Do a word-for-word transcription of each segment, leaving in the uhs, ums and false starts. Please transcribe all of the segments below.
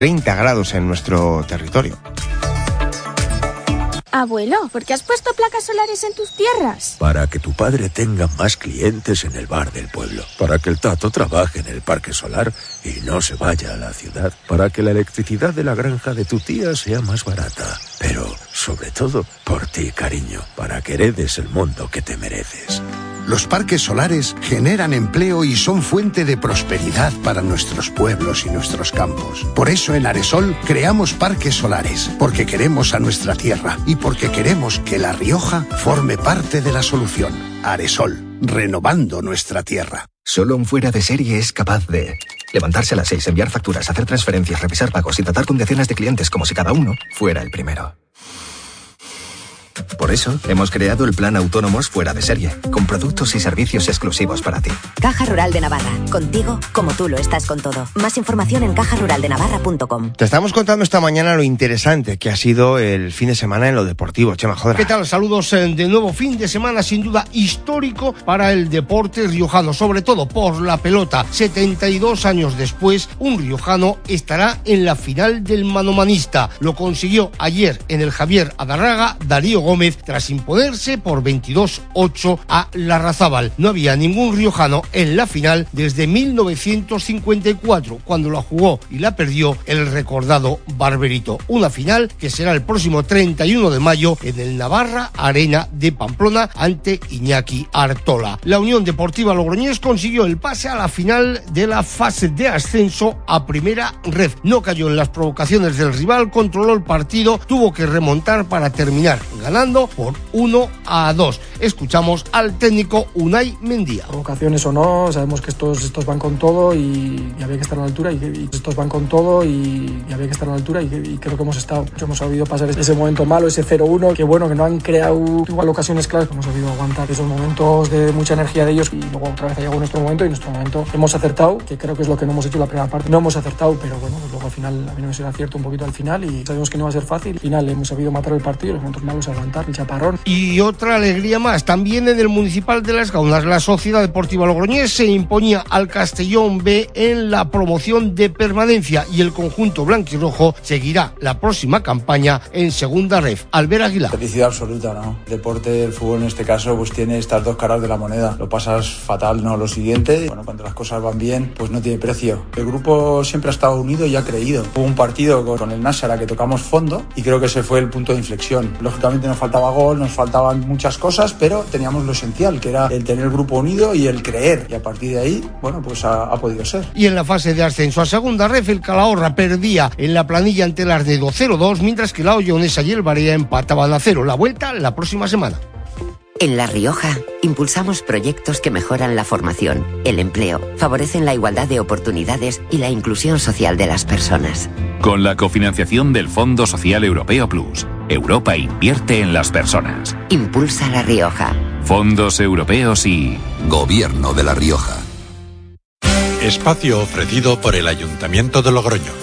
treinta grados en nuestro territorio. Abuelo, ¿por qué has puesto placas solares en tus tierras? Para que tu padre tenga más clientes en el bar del pueblo. Para que el Tato trabaje en el parque solar y no se vaya a la ciudad. Para que la electricidad de la granja de tu tía sea más barata. Pero, sobre todo, por ti, cariño. Para que heredes el mundo que te mereces. Los parques solares generan empleo y son fuente de prosperidad para nuestros pueblos y nuestros campos. Por eso en Aresol creamos parques solares, porque queremos a nuestra tierra y porque queremos que La Rioja forme parte de la solución. Aresol, renovando nuestra tierra. Solo un fuera de serie es capaz de levantarse a las seis, enviar facturas, hacer transferencias, revisar pagos y tratar con decenas de clientes como si cada uno fuera el primero. Por eso, hemos creado el plan Autónomos Fuera de Serie, con productos y servicios exclusivos para ti. Caja Rural de Navarra. Contigo, como tú lo estás con todo. Más información en caja rural de navarra punto com. Te estamos contando esta mañana lo interesante que ha sido el fin de semana en lo deportivo. Chema Jodra. ¿Qué tal? Saludos de nuevo. Fin de semana sin duda histórico para el deporte riojano, sobre todo por la pelota. setenta y dos años después, un riojano estará en la final del manomanista. Lo consiguió ayer en el Javier Adarraga Darío Gómez tras imponerse por veintidós ocho a Larrazábal. No había ningún riojano en la final desde mil novecientos cincuenta y cuatro, cuando la jugó y la perdió el recordado Barberito. Una final que será el próximo treinta y uno de mayo en el Navarra Arena de Pamplona ante Iñaki Artola. La Unión Deportiva Logroñés consiguió el pase a la final de la fase de ascenso a primera red. No cayó en las provocaciones del rival, controló el partido, tuvo que remontar para terminar ganando por uno a dos. Escuchamos al técnico Unai Mendía. Provocaciones o no, sabemos que estos, estos van con todo y, y había que estar a la altura y, y estos van con todo y, y había que estar a la altura y, y creo que hemos estado, hemos sabido pasar ese momento malo, ese cero uno, que bueno, que no han creado igual ocasiones claras, hemos sabido aguantar esos momentos de mucha energía de ellos y luego otra vez ha llegado nuestro momento y en nuestro momento hemos acertado, que creo que es lo que no hemos hecho en la primera parte. No hemos acertado, pero bueno, pues luego al final a mí no me será cierto un poquito al final y sabemos que no va a ser fácil. Al final hemos sabido matar el partido, los momentos malos aguantar, el chaparrón. Y otra alegría más, también en el Municipal de Las Gaunas, la Sociedad Deportiva Logroñés se imponía al Castellón B en la promoción de permanencia y el conjunto blanquirrojo seguirá la próxima campaña en segunda ref. Albert Aguilar. Felicidad absoluta, ¿no? El deporte, el fútbol en este caso, pues tiene estas dos caras de la moneda. Lo pasas fatal, ¿no? Lo siguiente, bueno, cuando las cosas van bien, pues no tiene precio. El grupo siempre ha estado unido y ha creído. Hubo un partido con el Nasara que tocamos fondo y creo que ese fue el punto de inflexión. Lógicamente nos faltaba gol, nos faltaban muchas cosas, pero teníamos lo esencial, que era el tener el grupo unido y el creer. Y a partir de ahí, bueno, pues ha, ha podido ser. Y en la fase de ascenso a segunda ref, el Calahorra perdía en la planilla ante el Arnedo cero dos, mientras que la Ollonesa y el Barea empataban a cero. La vuelta la próxima semana. En La Rioja, impulsamos proyectos que mejoran la formación, el empleo, favorecen la igualdad de oportunidades y la inclusión social de las personas. Con la cofinanciación del Fondo Social Europeo Plus, Europa invierte en las personas. Impulsa La Rioja. Fondos europeos y Gobierno de La Rioja. Espacio ofrecido por el Ayuntamiento de Logroño.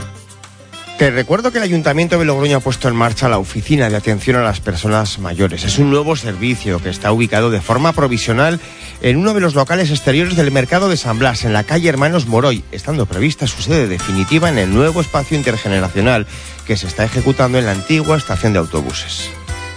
Te recuerdo que el Ayuntamiento de Logroño ha puesto en marcha la Oficina de Atención a las Personas Mayores. Es un nuevo servicio que está ubicado de forma provisional en uno de los locales exteriores del Mercado de San Blas, en la calle Hermanos Moroy, estando prevista su sede definitiva en el nuevo espacio intergeneracional que se está ejecutando en la antigua estación de autobuses.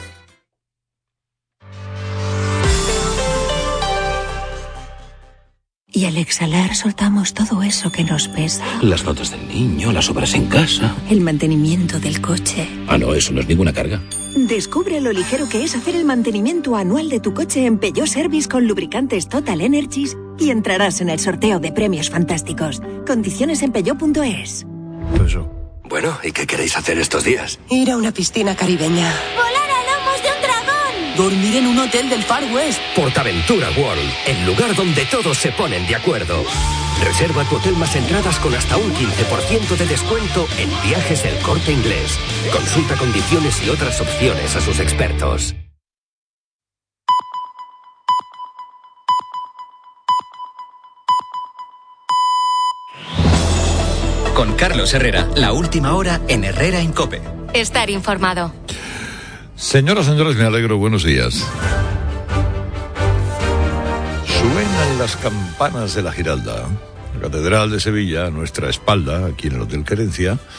Y al exhalar soltamos todo eso que nos pesa. Las notas del niño, las obras en casa. El mantenimiento del coche. Ah, no, eso no es ninguna carga. Descubre lo ligero que es hacer el mantenimiento anual de tu coche en Peugeot Service con lubricantes Total Energies y entrarás en el sorteo de premios fantásticos. Condiciones en peugeot punto es. Eso. Bueno, ¿y qué queréis hacer estos días? Ir a una piscina caribeña. ¡Volar a lomos de un dragón! Dormir en un hotel del Far West. Portaventura World, el lugar donde todos se ponen de acuerdo. Reserva tu hotel más entradas con hasta un quince por ciento de descuento en Viajes El Corte Inglés. Consulta condiciones y otras opciones a sus expertos. Con Carlos Herrera, la última hora en Herrera en COPE. Estar informado. Señoras, señores, me alegro, buenos días. Suenan las campanas de la Giralda, la Catedral de Sevilla, a nuestra espalda, aquí en el Hotel Querencia,